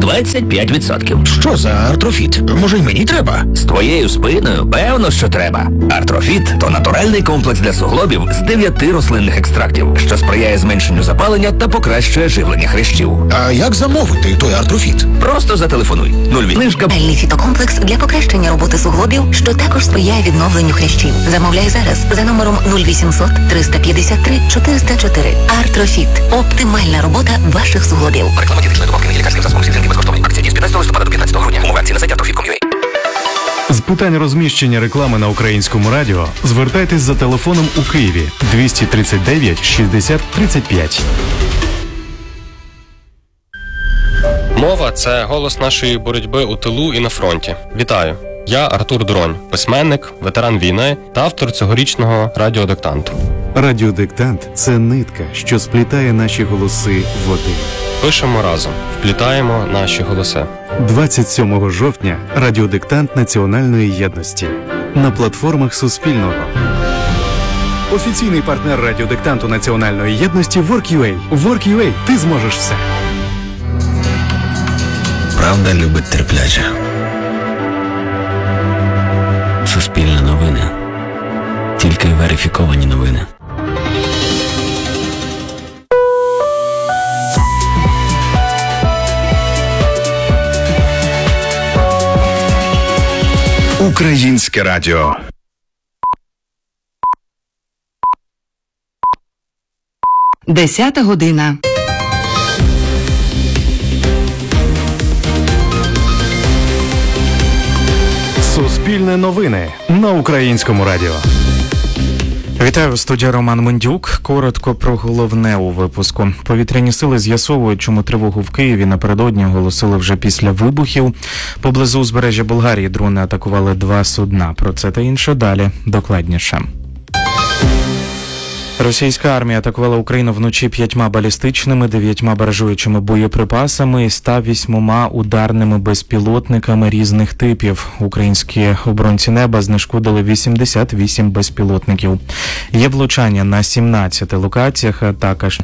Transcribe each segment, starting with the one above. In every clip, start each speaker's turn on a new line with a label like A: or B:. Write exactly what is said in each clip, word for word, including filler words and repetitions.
A: двадцять п'ять відсотків.
B: Що за артрофіт? Може, й мені треба?
A: З твоєю спиною, певно, що треба. Артрофіт – то натуральний комплекс для суглобів з дев'яти рослинних екстрактів, що сприяє зменшенню запалення та покращує живлення хрящів.
B: А як замовити той артрофіт?
A: Просто зателефонуй. нуль книжка.
C: Натуральний фітокомплекс для покращення роботи суглобів, що також сприяє відновленню хрящів. Замовляй зараз за номером нуль вісімсот триста п'ятдесят три чотириста чотири. Артрофіт. Оптимальна робота ваших суглобів.
A: Реклама дієтичної добавки на лікарським засобом світлинки безкоштовної. Акція діє з п'ятнадцятого листопада до п'ятнадцятого грудня. Умови акції на сайті артрофіт крапка ком крапка ю а.
D: З питань розміщення реклами на українському радіо звертайтесь за телефоном у Києві двісті тридцять дев'ять шістдесят тридцять п'ять.
E: Мова – це голос нашої боротьби у тилу і на фронті. Вітаю! Я Артур Дронь, письменник, ветеран війни та автор цьогорічного радіодиктанту.
D: Радіодиктант – це нитка, що сплітає наші голоси в один.
E: Пишемо разом, вплітаємо наші голоси.
D: двадцять сьомого жовтня радіодиктант Національної єдності на платформах Суспільного. Офіційний партнер радіодиктанту Національної єдності WorkUA. WorkUA – ти зможеш все.
F: Правда любить терпляче. Суспільне новини. Тільки верифіковані новини.
G: Українське радіо.
H: Десята година.
D: Суспільне новини на українському радіо.
I: Вітаю, студія Роман Мендюк. Коротко про головне у випуску. Повітряні сили з'ясовують, чому тривогу в Києві напередодні оголосили вже після вибухів. Поблизу узбережжя Болгарії дрони атакували два судна. Про це та інше далі докладніше. Російська армія атакувала Україну вночі п'ятьма балістичними, дев'ятьма баражуючими боєприпасами і ста вісьмома ударними безпілотниками різних типів. Українські оборонці неба знешкодили вісімдесят вісім безпілотників. Є влучання на сімнадцяти локаціях, а також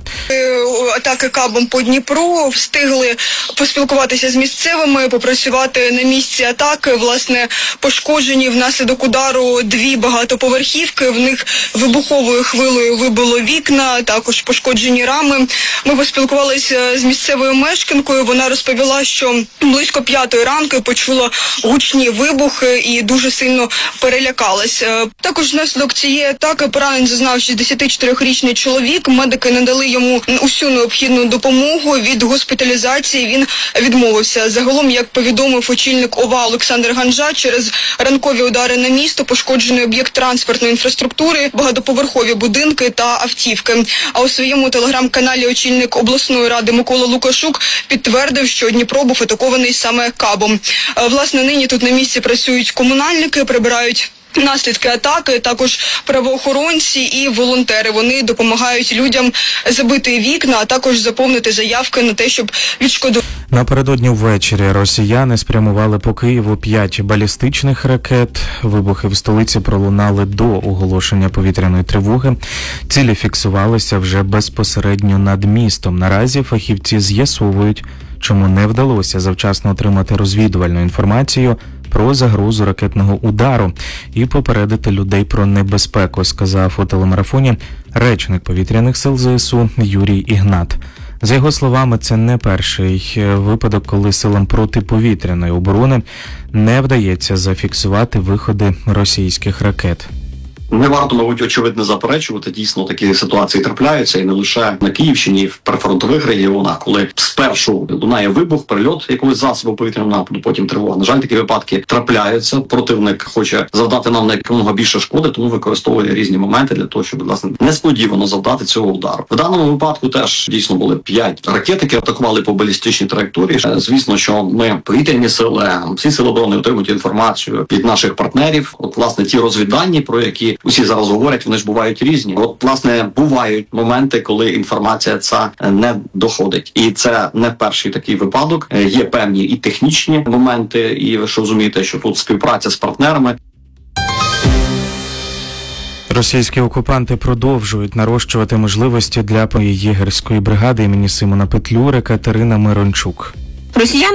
J: атаки кабом по Дніпру, встигли поспілкуватися з місцевими, попрацювати на місці атаки. Власне, пошкоджені внаслідок удару дві багатоповерхівки, в них вибуховою хвилею вибило вікна, також пошкоджені рами. Ми поспілкувалися з місцевою мешканкою, вона розповіла, що близько п'ятої ранку почула гучні вибухи і дуже сильно перелякалась. Також внаслідок цієї атаки поранень зазнав шістдесятичотирирічний чоловік, медики надали йому усю необхідну допомогу. Від госпіталізації він відмовився. Загалом, як повідомив очільник ОВА Олександр Ганжа, через ранкові удари на місто пошкоджений об'єкт транспортної інфраструктури, багатоповерхові будинки та автівки. А у своєму телеграм-каналі очільник обласної ради Микола Лукашук підтвердив, що Дніпро був атакований саме кабом. Власне, нині тут на місці працюють комунальники, прибирають наслідки атаки, також правоохоронці і волонтери. Вони допомагають людям забити вікна, а також заповнити заявки на те, щоб відшкодувати.
I: Напередодні ввечері росіяни спрямували по Києву п'ять балістичних ракет. Вибухи в столиці пролунали до оголошення повітряної тривоги. Цілі фіксувалися вже безпосередньо над містом. Наразі фахівці з'ясовують, чому не вдалося завчасно отримати розвідувальну інформацію про загрозу ракетного удару і попередити людей про небезпеку, сказав у телемарафоні речник повітряних сил ЗСУ Юрій Ігнат. За його словами, це не перший випадок, коли силам протиповітряної оборони не вдається зафіксувати виходи російських ракет.
K: Не варто, мабуть, очевидно заперечувати. Дійсно, такі ситуації трапляються і не лише на Київщині, і в прифронтових регіонах, коли спершу лунає вибух, прильот якогось засобу повітряного нападу, потім тривога. На жаль, такі випадки трапляються. Противник хоче завдати нам якомога більше шкоди, тому використовує різні моменти для того, щоб, власне, несподівано завдати цього удару. В даному випадку теж дійсно були п'ять ракет, які атакували по балістичній траєкторії. Звісно, що ми, повітряні сили, всі сили оборони отримують інформацію від наших партнерів. От, власне, ті розвіддані, про які усі зараз говорять, вони ж бувають різні. От, власне, бувають моменти, коли інформація ця не доходить. І це не перший такий випадок. Є певні і технічні моменти, і ви ж розумієте, що тут співпраця з партнерами.
I: Російські окупанти продовжують нарощувати можливості для єгерської бригади імені Симона Петлюри. Катерина Мирончук.
L: Росіяни